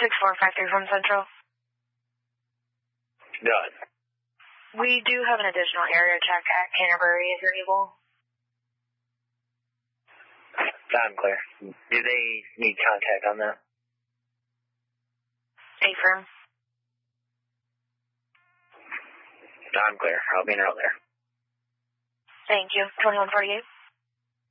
6453 from Central. Done. We do have an additional area check at Canterbury if you're able. I'm clear. Do they need contact on that? Affirm. I'm clear. I'll be in earlier. Thank you. 2148.